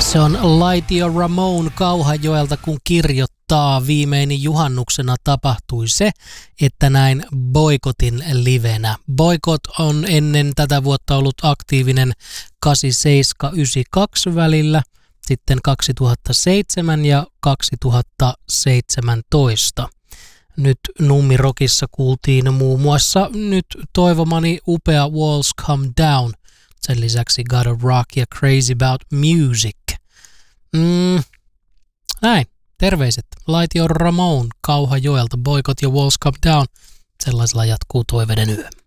Se on Laitio Ramon Kauhajoelta, kun kirjoittaa. Viimein juhannuksena tapahtui se, että näin Boykotin livenä. Boykot on ennen tätä vuotta ollut aktiivinen 87-92 välillä, sitten 2007 ja 2017. Nyt Nummirokissa kuultiin muun muassa nyt toivomani upea Walls Come Down. Sen lisäksi Gotta Rock ja Crazy About Music. Näin, terveiset. Laitio Ramon Kauhajoelta, Boykot ja Walls Come Down. Sellaisella jatkuu Toiveiden yö.